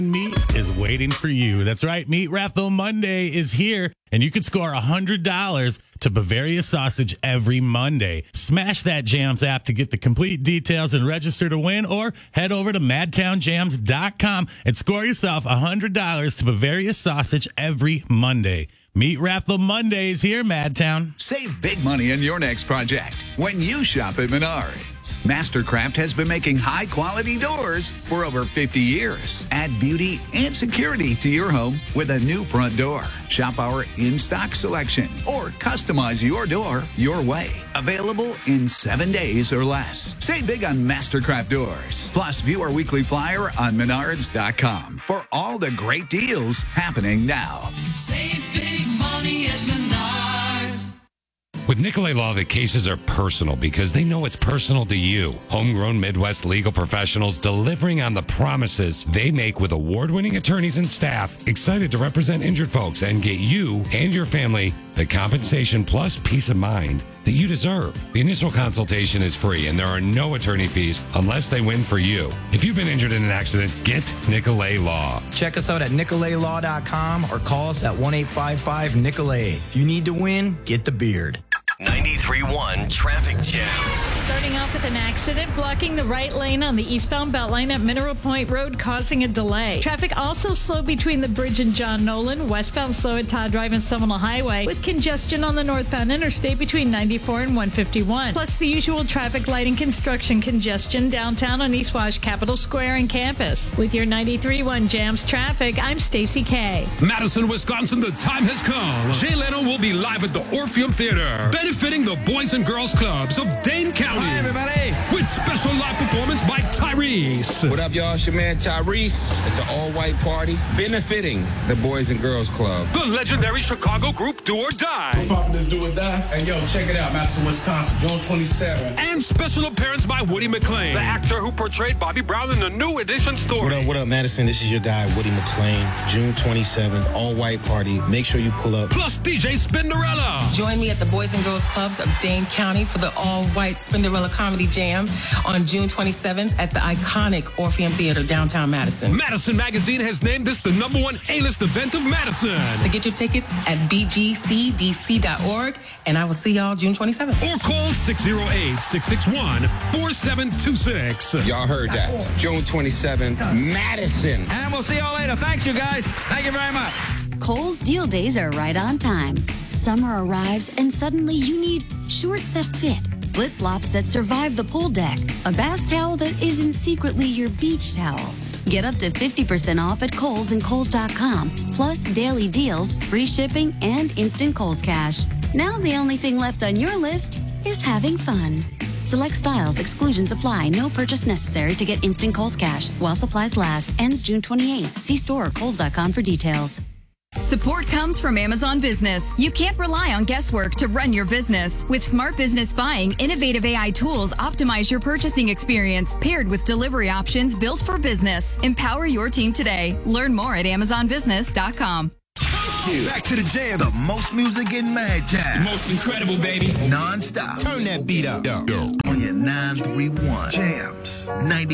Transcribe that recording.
Meat is waiting for you. That's right. Meat Raffle Monday is here, and you can score $100 to Bavaria Sausage every Monday. Smash that Jams app to get the complete details and register to win, or head over to madtownjams.com and score yourself $100 to Bavaria Sausage every Monday. Meat Raffle Monday is here, Madtown. Save big money on your next project when you shop at Menards. Mastercraft has been making high-quality doors for over 50 years. Add beauty and security to your home with a new front door. Shop our in-stock selection or customize your door your way. Available in 7 days or less. Save big on Mastercraft doors. Plus, view our weekly flyer on Menards.com for all the great deals happening now. Save big money at Menards. With Nicolay Law, the cases are personal because they know it's personal to you. Homegrown Midwest legal professionals delivering on the promises they make with award-winning attorneys and staff excited to represent injured folks and get you and your family the compensation plus peace of mind that you deserve. The initial consultation is free and there are no attorney fees unless they win for you. If you've been injured in an accident, get Nicolay Law. Check us out at nicolaylaw.com or call us at 1-855-NICOLAY. If you need to win, get the beard. 93.1 Traffic Jams. Starting off with an accident blocking the right lane on the eastbound Beltline at Mineral Point Road, causing a delay. Traffic also slow between the bridge and John Nolan, westbound slow at Todd Drive and Seminole Highway, with congestion on the northbound interstate between 94 and 151. Plus the usual traffic light and construction congestion downtown on East Wash, Capitol Square, and campus. With your 93.1 Jams traffic, I'm Stacy K. Madison, Wisconsin, the time has come. Jay Leno will be live at the Orpheum Theater, benefiting the Boys and Girls Clubs of Dane County. Hi, everybody. With special live performance by Tyrese. What up, y'all? It's your man, Tyrese. It's an all-white party benefiting the Boys and Girls Club. The legendary Chicago group Do or Die. This Do or Die. Hey, yo, check it out. Madison, Wisconsin, June 27th. And special appearance by Woody McClain, the actor who portrayed Bobby Brown in the New Edition story. What up, Madison? This is your guy, Woody McClain. June 27th, all-white party. Make sure you pull up. Plus DJ Spinderella. Join me at the Boys and Girls Clubs of Dane County for the all-white Spinderella Comedy Jam on June 27th at the iconic Orpheum Theater, downtown Madison. Madison Magazine has named this the #1 A-list event of Madison. To get your tickets at bgcdc.org, and I will see y'all June 27th. Or call 608-661-4726. Y'all heard that. June 27th, Madison. And we'll see y'all later. Thanks, you guys. Thank you very much. Kohl's deal days are right on time. Summer arrives and suddenly you need shorts that fit, flip-flops that survive the pool deck, a bath towel that isn't secretly your beach towel. Get up to 50% off at Kohl's and Kohls.com, plus daily deals, free shipping, and instant Kohl's Cash. Now the only thing left on your list is having fun. Select styles, exclusions apply. No purchase necessary to get instant Kohl's Cash. While supplies last. Ends June 28th. See store or Kohls.com for details. Support comes from Amazon Business. You can't rely on guesswork to run your business. With Smart Business Buying, innovative AI tools optimize your purchasing experience, paired with delivery options built for business. Empower your team today. Learn more at AmazonBusiness.com. Back to the jam. The most music in Madtown. Most incredible, baby. Non-stop. Turn that beat up. On your 931 Jams 90.